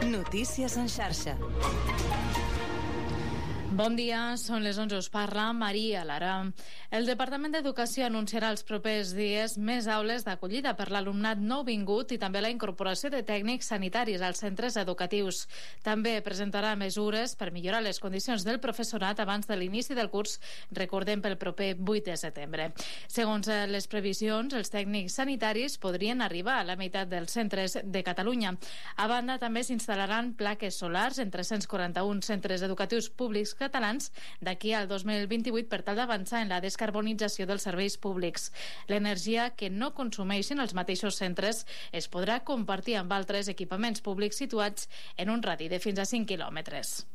Notícies en xarxa. Bon dia, són les 11, us parla Maria Lara. El Departament d'Educació anunciarà els propers dies més aules d'acollida per l'alumnat nouvingut i també la incorporació de tècnics sanitaris als centres educatius. També presentarà mesures per millorar les condicions del professorat abans de l'inici del curs, recordem pel proper 8 de setembre. Segons les previsions, els tècnics sanitaris podrien arribar a la meitat dels centres de Catalunya. A banda, també s'instal·laran plaques solars en 341 centres educatius públics catalans d'aquí al 2028 per tal d'avançar en la descarbonització dels serveis públics. L'energia que no consumeixin els mateixos centres es podrà compartir amb altres equipaments públics situats en un radi de fins a 5 quilòmetres.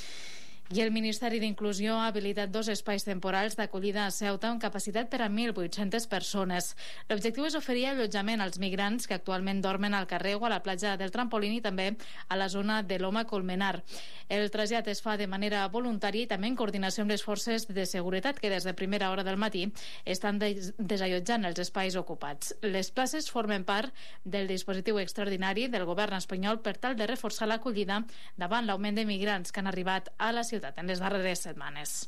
I el Ministeri d'Inclusió ha habilitat 2 espais temporals d'acollida a Ceuta amb capacitat per a 1.800 persones. L'objectiu és oferir allotjament als migrants que actualment dormen al carrer o a la platja del Trampolín i també a la zona de l'Oma Colmenar. El trasllat es fa de manera voluntària i també en coordinació amb les forces de seguretat que des de primera hora del matí estan desallotjant els espais ocupats. Les places formen part del dispositiu extraordinari del govern espanyol per tal de reforçar l'acollida davant l'augment de migrants que han arribat a la ciutat en les darreres setmanes.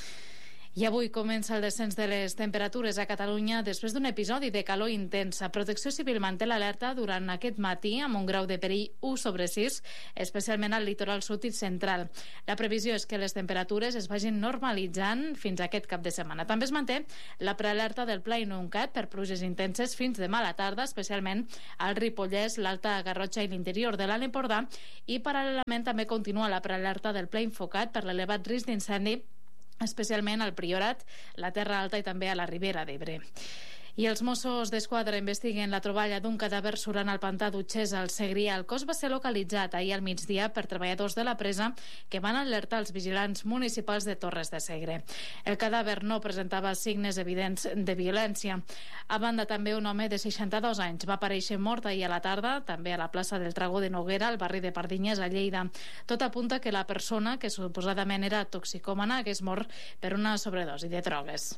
I avui comença el descens de les temperatures a Catalunya després d'un episodi de calor intensa. Protecció Civil manté l'alerta durant aquest matí amb un grau de perill 1/6, especialment al litoral sud i central. La previsió és que les temperatures es vagin normalitzant fins a aquest cap de setmana. També es manté la prealerta del Pla Inuncat per pluges intenses fins demà a la tarda, especialment al Ripollès, l'Alta Garrotxa i l'interior de l'Alt Empordà, i paral·lelament també continua la prealerta del Pla Infocat per l'elevat risc d'incendi, especialment al Priorat, la Terra Alta i també a la Ribera d'Ebre. I els Mossos d'Esquadra investiguen la troballa d'un cadàver surant al pantà d'Utxesa, al Segrià. El cos va ser localitzat ahir al migdia per treballadors de la presa que van alertar els vigilants municipals de Torres de Segre. El cadàver no presentava signes evidents de violència. A banda, també un home de 62 anys va aparèixer mort ahir a la tarda, també a la plaça del Dragó de Noguera, al barri de Pardinyes, a Lleida. Tot apunta que la persona, que suposadament era toxicòmana, hagués mort per una sobredosi de drogues.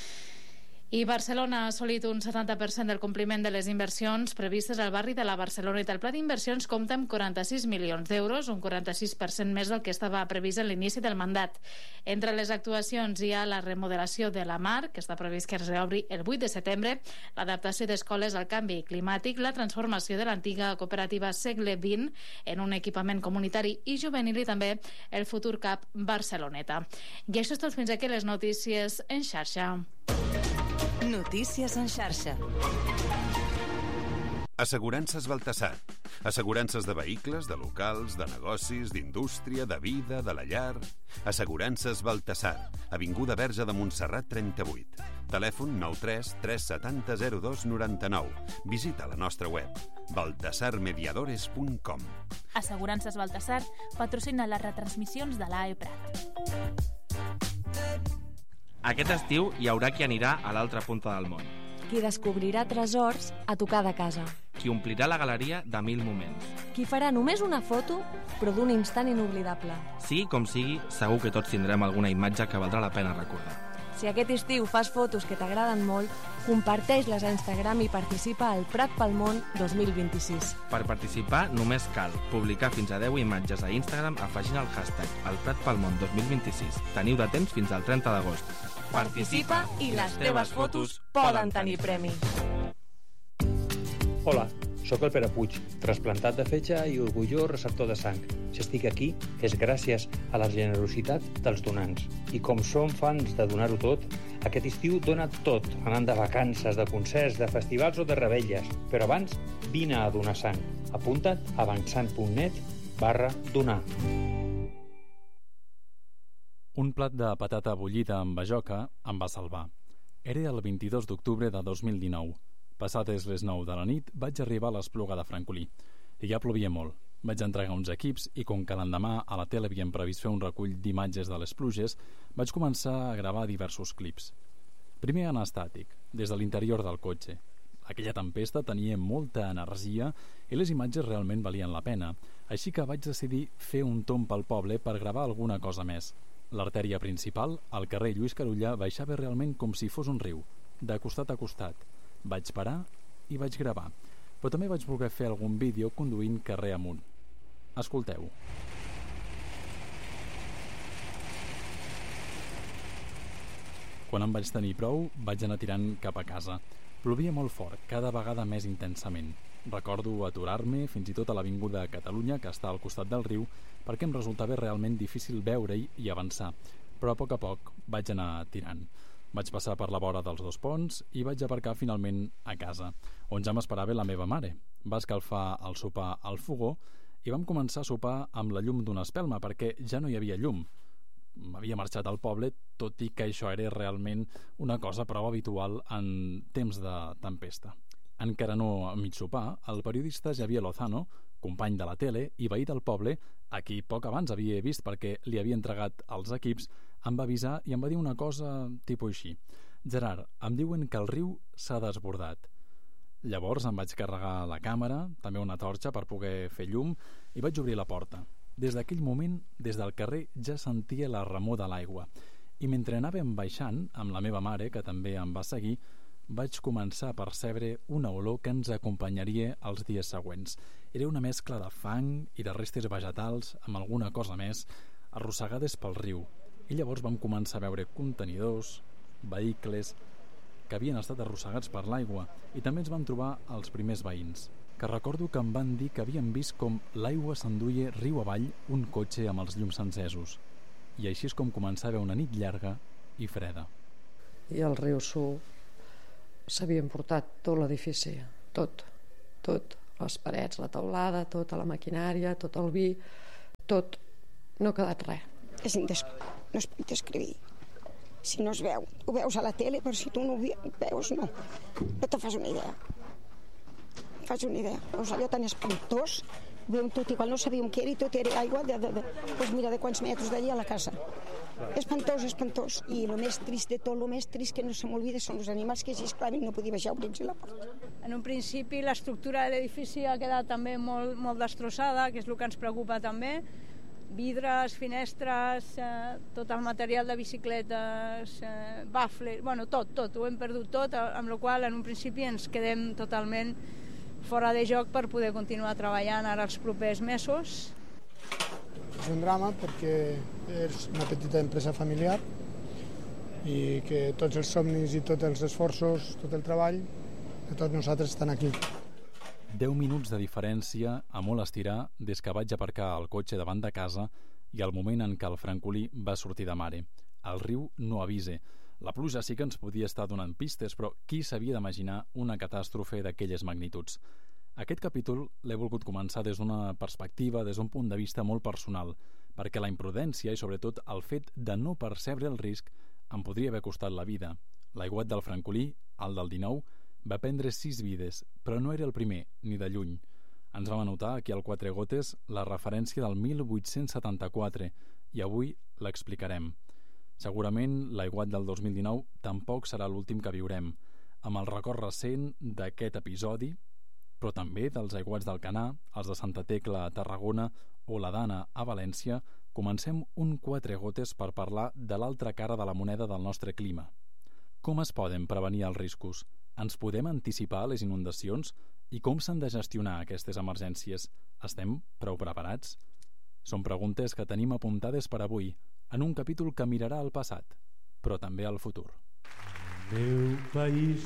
I Barcelona ha assolit un 70% del compliment de les inversions previstes al barri de la Barceloneta. El pla d'inversions compta amb 46 milions d'euros, un 46% més del que estava previst en l'inici del mandat. Entre les actuacions hi ha la remodelació de la Mar, que està previst que es reobri el 8 de setembre, l'adaptació d'escoles al canvi climàtic, la transformació de l'antiga cooperativa Segle XX en un equipament comunitari i juvenil i també el futur CAP Barceloneta. I això és tot fins aquí les notícies en xarxa. Notícies en xarxa. Assegurances Baltasar. Assegurances de vehicles, de locals, de negocis, d'indústria, de vida, de la llar. Assegurances Baltasar. Avinguda Verge de Montserrat 38. Telèfon 93 370 02 99. Visita la nostra web baltasarmediadores.com. Assegurances Baltasar patrocina les retransmissions de l'AE Prat. Aquest estiu hi haurà qui anirà a l'altra punta del món. Qui descobrirà tresors a tocar de casa. Qui omplirà la galeria de 1000 moments. Qui farà només una foto, però d'un instant inoblidable. Sigui com sigui, segur que tots tindrem alguna imatge que valdrà la pena recordar. Si aquest estiu fas fotos que t'agraden molt, comparteix-les a Instagram i participa al Prat pel Món 2026. Per participar només cal publicar fins a 10 imatges a Instagram afegint el hashtag #ElPratPelMón 2026. Teniu de temps fins al 30 d'agost. Participa i les teves fotos poden tenir premi. Hola, sóc el Pere Puig, trasplantat de fetge i orgullós receptor de sang. Si estic aquí és gràcies a la generositat dels donants. I com som fans de donar-ho tot, aquest estiu dona tot, anant de vacances, de concerts, de festivals o de revetlles. Però abans, vine a donar sang. Apunta't a avançant.net/donar. Un plat de patata bullida amb bajoca em va salvar. Era el 22 d'octubre de 2019. Passades les 9 de la nit vaig arribar a l'Espluga de Francolí. I ja plovia molt. Vaig entregar uns equips i com que l'endemà a la tele havíem previst fer un recull d'imatges de les pluges, vaig començar a gravar diversos clips. Primer en estàtic, des de l'interior del cotxe. Aquella tempesta tenia molta energia i les imatges realment valien la pena, així que vaig decidir fer un tomb pel poble per gravar alguna cosa més. L'artèria principal, al carrer Lluís Carulla, baixava realment com si fos un riu, de costat a costat. Vaig parar i vaig gravar, però també vaig voler fer algun vídeo conduint carrer amunt. Escolteu. Quan em vaig tenir prou, vaig anar tirant cap a casa. Plovia molt fort, cada vegada més intensament. Recordo aturar-me fins i tot a l'Avinguda Catalunya, que està al costat del riu, perquè em resultava realment difícil veure-hi i avançar, però a poc vaig anar tirant. Vaig passar per la vora dels 2 ponts i vaig aparcar finalment a casa, on ja m'esperava la meva mare. Va escalfar el sopar al fogó i vam començar a sopar amb la llum d'una espelma, perquè ja no hi havia llum. M'havia marxat al poble, tot i que això era realment una cosa prou habitual en temps de tempesta. Encara no a mig sopar, el periodista Javier Lozano, company de la tele i veí del poble, a qui poc abans havia vist perquè li havia entregat els equips, em va avisar i em va dir una cosa tipus així: Gerard, em diuen que el riu s'ha desbordat. Llavors em vaig carregar la càmera, també una torxa per poder fer llum, i vaig obrir la porta. Des d'aquell moment, des del carrer, ja sentia la remor de l'aigua. I mentre anàvem baixant, amb la meva mare, que també em va seguir, vaig començar a percebre una olor que ens acompanyaria els dies següents. Era una mescla de fang i de restes vegetals, amb alguna cosa més, arrossegades pel riu. I llavors vam començar a veure contenidors, vehicles, que havien estat arrossegats per l'aigua, i també ens vam trobar els primers veïns, que recordo que em van dir que havien vist com l'aigua s'enduia riu avall un cotxe amb els llums encesos. I així és com començava una nit llarga i freda. I el riu s'havia emportat tot l'edifici, tot, les parets, la teulada, tota la maquinària, tot el vi, tot, no ha quedat res. No es pot descriure. Si no es veu, ho veus a la tele, però si tu no ho veus, no te fas una idea. Veus allò tan espantós, veiem tot, igual no sabíem què era i tot era aigua doncs mira, de quants metres d'allà a la casa. Espantós. I el més trist de tot, el més trist que no se m'olvida són els animals que si esclaven no podia baixar a obrir-los la porta. En un principi l'estructura de l'edifici ha quedat també molt destrossada, que és el que ens preocupa també. Vidres, finestres, tot el material de bicicletes, bafles, tot, ho hem perdut tot, amb la qual cosa en un principi ens quedem totalment fora de joc per poder continuar treballant ara els propers mesos. És un drama perquè és una petita empresa familiar i que tots els somnis i tots els esforços, tot el treball de tots nosaltres estan aquí. 10 minuts de diferència a molt estirar des que vaig aparcar el cotxe davant de casa i el moment en què el francolí va sortir de mare. El riu no avise. La pluja sí que ens podia estar donant pistes, però qui s'havia d'imaginar una catàstrofe d'aquelles magnituds? Aquest capítol l'he volgut començar des d'una perspectiva, des d'un punt de vista molt personal, perquè la imprudència i sobretot el fet de no percebre el risc em podria haver costat la vida. L'aiguat del francolí, el del 19, va prendre 6 vides, però no era el primer, ni de lluny. Ens vam anotar aquí al Quatre Gotes la referència del 1874 i avui l'explicarem. Segurament l'aiguat del 2019 tampoc serà l'últim que viurem, amb el record recent d'aquest episodi, però també dels aiguats d'Alcanar, els de Santa Tecla a Tarragona o la Dana a València. Comencem un Quatre Gotes per parlar de l'altra cara de la moneda del nostre clima. Com es poden prevenir els riscos? Ens podem anticipar a les inundacions? I com s'han de gestionar aquestes emergències? Estem prou preparats? Són preguntes que tenim apuntades per avui, en un capítol que mirarà al passat, però també al futur. Meu país